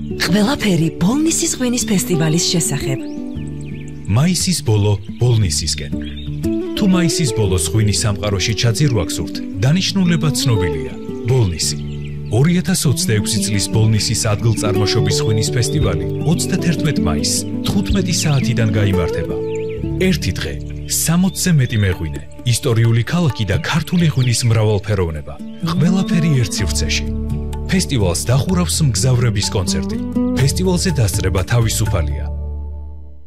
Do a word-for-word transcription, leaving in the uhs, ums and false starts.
ყველაფერი ბოლნისის ღვინის ფესტივალის შესახებ. მაისის ბოლო ბოლნისისკენ. თუ მაისის ბოლოს ღვინის სამყაროში ჩაძირვა გსურთ, დანიშნულება ცნობილია. ბოლნისი. ორი ათას ოცდაექვსი წლის ბოლნისის ადგილწარმოშობის ღვინის ფესტივალი ოცდათერთმეტ მაისს თხუთმეტი საათიდან გაიმართება. ერთი დღე, სამოცზე მეტი მეღვინე, ისტორიული ქალაქი და ქართული ღვინის მრავალფეროვნება. ყველაფერი ერთ სივრცეში. ფესტივალს დახურავს მგზავრების კონცერტი. ფესტივალზე დასწრება თავისუფალია.